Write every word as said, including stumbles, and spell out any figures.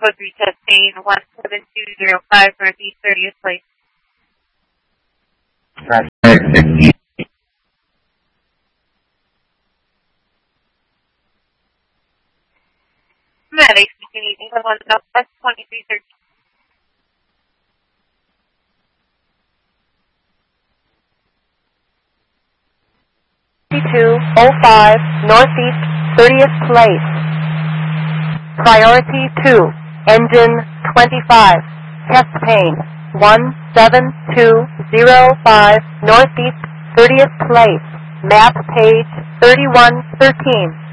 code retesting one seven two zero five Northeast thirtieth Place. Right. Medic speaking, England one Southwest twenty-three thirteen. two oh five Northeast thirtieth Place. Priority two, engine twenty-five, test pane one seven two zero five Northeast thirtieth Place, map page thirty-one thirteen.